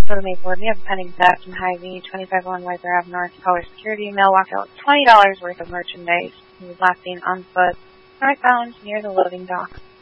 Total Maplewood. We have a pending theft in Hy-Vee, 2501 Weiser Ave North. Caller security. Male walked out with $20 worth of merchandise. He was last seen on foot, northbound near the loading dock.